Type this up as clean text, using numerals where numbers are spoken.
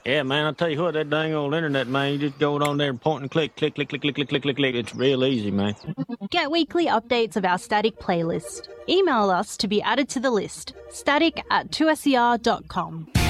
Yeah, man, I'll tell you what, that dang old internet, man, you just go on there and point and click. It's real easy, man. Get weekly updates of our Static playlist. Email us to be added to the list. static@2ser.com.